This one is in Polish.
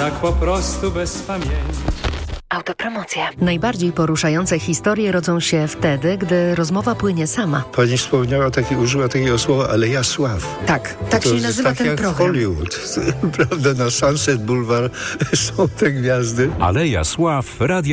tak po prostu bez pamięci. Autopromocja. Najbardziej poruszające historie rodzą się wtedy, gdy rozmowa płynie sama. Pani wspomniała, użyła takiego słowa, ale Jasław. Tak się nazywa tak ten jak program. Hollywood. Prawda, na Sunset Boulevard są te gwiazdy. Aleja Sław, Radio